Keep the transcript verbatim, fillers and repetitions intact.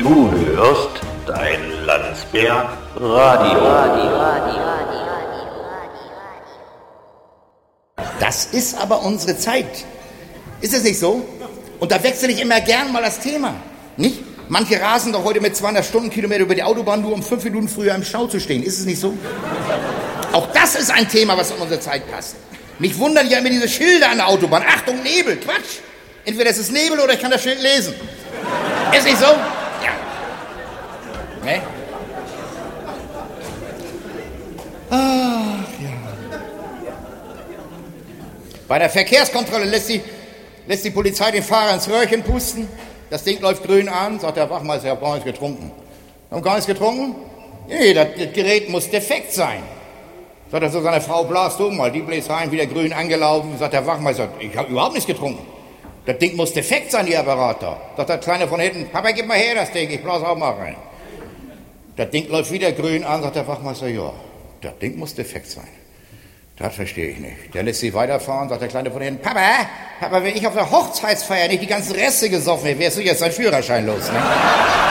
Du hörst dein Landsberg Radio. Das ist aber unsere Zeit. Ist es nicht so? Und da wechsle ich immer gern mal das Thema. Nicht? Manche rasen doch heute mit zweihundert Stundenkilometer über die Autobahn, nur um fünf Minuten früher im Stau zu stehen. Ist es nicht so? Auch das ist ein Thema, was in unsere Zeit passt. Mich wundern ja immer diese Schilder an der Autobahn. Achtung, Nebel, Quatsch. Entweder es ist Nebel oder ich kann das Schild lesen. Ist nicht so? Ja. Ne? Ach, ja. Bei der Verkehrskontrolle lässt die, lässt die Polizei den Fahrer ins Röhrchen pusten. Das Ding läuft grün an, sagt der Wachmeister, ich habe gar nichts getrunken. Haben gar nichts getrunken? Nee, das, das Gerät muss defekt sein. Sagt er zu seiner Frau, blas du mal, die bläst rein, wieder grün angelaufen. Sagt der Wachmeister, ich habe überhaupt nichts getrunken. Das Ding muss defekt sein, Ihr Apparat da. Sagt der Kleine von hinten, Papa, gib mal her das Ding, ich blas auch mal rein. Das Ding läuft wieder grün an, sagt der Wachmeister, ja, das Ding muss defekt sein. Das verstehe ich nicht. Der lässt sie weiterfahren, sagt der Kleine von hinten, Papa, Papa, wenn ich auf der Hochzeitsfeier nicht die ganzen Reste gesoffen hätte, wärst du jetzt dein Führerschein los, ne?